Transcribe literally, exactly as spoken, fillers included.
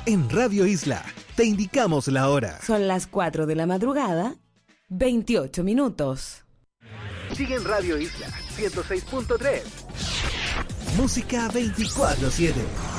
En Radio Isla te indicamos la hora. Son las cuatro de la madrugada, veintiocho minutos. Sigue en Radio Isla ciento seis punto tres. Música veinticuatro siete.